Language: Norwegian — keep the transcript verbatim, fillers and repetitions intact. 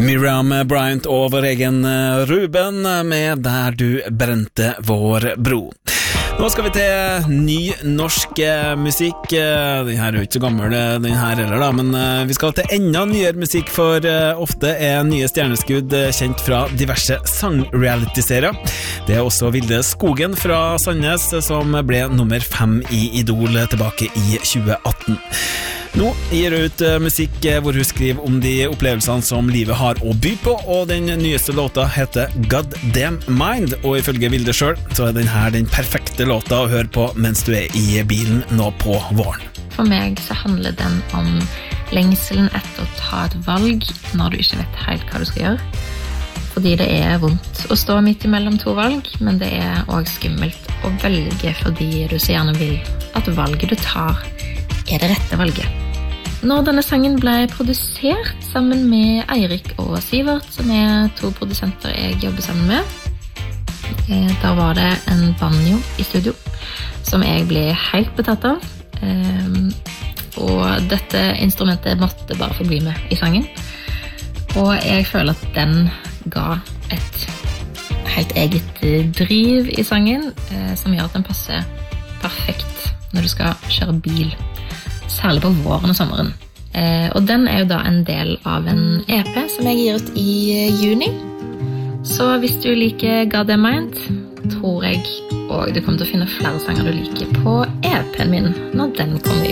Miriam Bryant og vår egen Ruben med Der du brente vår bro. Nå skal vi til ny norsk musikk. Den her er jo ikke så gammel, den her heller da, men vi skal til enda nyere musikk, for ofte er nye stjerneskudd kjent fra diverse sang-reality-serier. Det er også Vilde Skogen fra Sandnes, som ble nummer fem i Idol tilbake i tjue atten. Nå gir hun ut musikk hvor hun skriver om de opplevelsene som livet har å by på, og den nyeste låta heter Goddamn Mind, og ifølge Vilde selv så er den her den perfekte låta å høre på mens du er i bilen nå på våren. For meg så handler den om lengselen etter å ta et valg når du ikke vet helt hva du skal gjøre. Fordi det er vondt å stå midt imellom to valg, men det er også skummelt å velge fordi du så gjerne vil at valget du tar er det rette valget. Når denne sangen ble produsert sammen med Eirik og Sivert, som er to produsenter jeg jobber sammen med, da var det en banjo i studio som jeg ble helt betatt av. Og dette instrumentet måtte bare få bli med i sangen. Og jeg føler at den ga et helt eget driv i sangen, som gjør at den passer perfekt når du skal kjøre bil. Særlig på våren og sommeren. Eh, og den er jo da en del av en E P som jeg gir ut i juni. Så hvis du liker Goddamn Mind, tror jeg, og du kommer til å finne flere sanger du liker på E P-en min når den kommer ut.